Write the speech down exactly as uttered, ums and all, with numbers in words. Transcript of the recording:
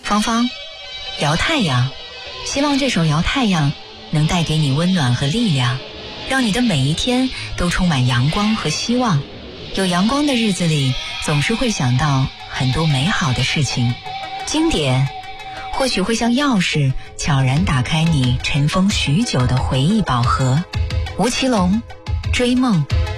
芳芳，摇太阳，希望这首摇太阳能带给你温暖和力量，让你的每一天都充满阳光和希望。有阳光的日子里，总是会想到很多美好的事情。经典或许会像钥匙，悄然打开你尘封许久的回忆宝盒。吴奇隆，追梦。